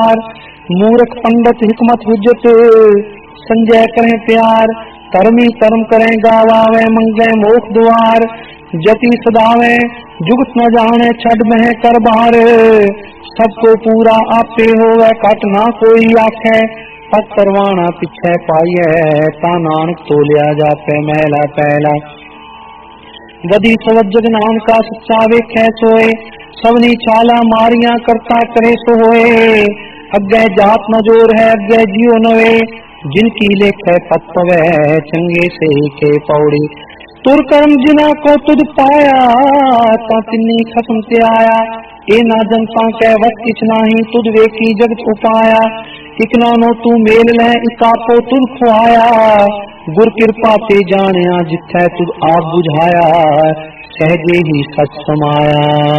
मूर्ख पंडित हिकमत हुज्जत संजय करें प्यार। धर्मी धर्म करें गावावे मंगे मोख द्वार। जति सदावे जुगत न जाने छड़ में कर बाहर। सबको पूरा आपे होवे कट ना कोई आखे। पत्तरवाना पिछे पाइए ता नानक तो लिया जापे मैला पहला। वधी सवजग नानका सच्चा वेखे सोए। सबनी छाला मारिया करता करे सो होए। अगे जात न जोर है अगे जियो नवे। जिनकी लेखे पत्तवे चंगे से के पौड़ी। तुर कर्म जिना को तुद पाया ता तिन्नी खसम ते आया। ए ना जनता कै वस किछ नाही तुद वेखी जगत उपाया। इकना नो तू मेल ले इकापो तुद खुआया। गुर कृपा ते जानिया जिथे तुद आप बुझाया। सहजे ही सच समाया।